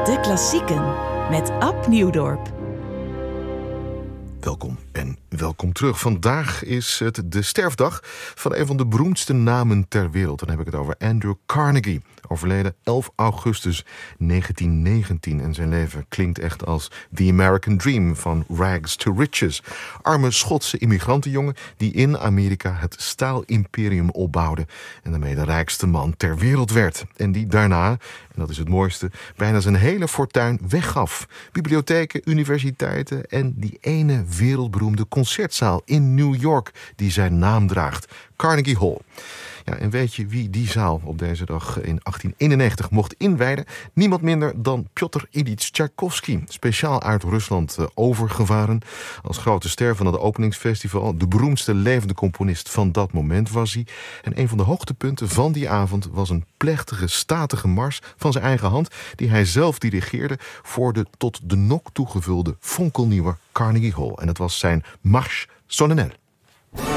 De Klassieken met Ab Nieuwdorp. Welkom en welkom terug. Vandaag is het de sterfdag van een van de beroemdste namen ter wereld. Dan heb ik het over Andrew Carnegie, overleden 11 augustus 1919. En zijn leven klinkt echt als The American Dream, van rags to riches. Arme Schotse immigrantenjongen die in Amerika het staalimperium opbouwde en daarmee de rijkste man ter wereld werd. En die daarna, en dat is het mooiste, bijna zijn hele fortuin weggaf. Bibliotheken, universiteiten en die ene wereldberoemde concertzaal in New York die zijn naam draagt, Carnegie Hall. Ja, en weet je wie die zaal op deze dag in 1891 mocht inwijden? Niemand minder dan Pjotr Ilyich Tchaikovsky. Speciaal uit Rusland overgevaren. Als grote ster van het openingsfestival. De beroemdste levende componist van dat moment was hij. En een van de hoogtepunten van die avond was een plechtige, statige mars van zijn eigen hand, die hij zelf dirigeerde voor de tot de nok toegevulde fonkelnieuwe Carnegie Hall. En dat was zijn Marche Solennelle.